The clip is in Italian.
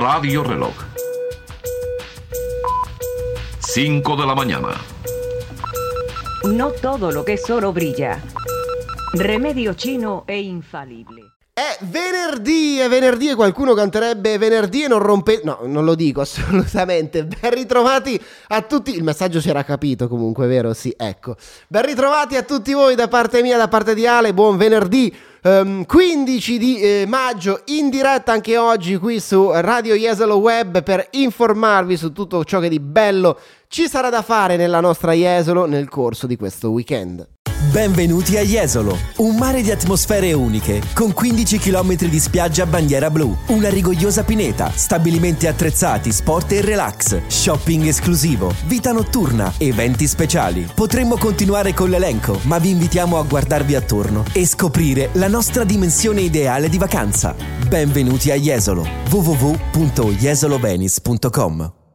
Radio Reloj. 5 de la mañana. No todo lo que es oro brilla. Remedio chino e infalible. È venerdì e qualcuno canterebbe venerdì e non rompe... No, non lo dico assolutamente. Ben ritrovati a tutti... Il messaggio si era capito comunque, vero? Sì, ecco. Ben ritrovati a tutti voi da parte mia, da parte di Ale. Buon venerdì 15 di maggio, in diretta anche oggi qui su Radio Jesolo Web per informarvi su tutto ciò che di bello ci sarà da fare nella nostra Jesolo nel corso di questo weekend. Benvenuti a Jesolo, un mare di atmosfere uniche, con 15 km di spiaggia a bandiera blu, una rigogliosa pineta, stabilimenti attrezzati, sport e relax, shopping esclusivo, vita notturna, eventi speciali. Potremmo continuare con l'elenco, ma vi invitiamo a guardarvi attorno e scoprire la nostra dimensione ideale di vacanza. Benvenuti a Jesolo, www.jesolovenice.com.